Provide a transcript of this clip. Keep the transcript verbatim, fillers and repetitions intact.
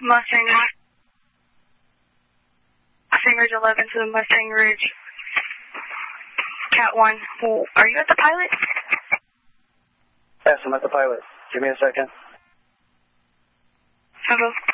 Mustang Ridge. Mustang Ridge eleven to the Mustang Ridge. Cat one. Well, are you at the pilot? Yes, I'm at the pilot. Give me a second. Okay.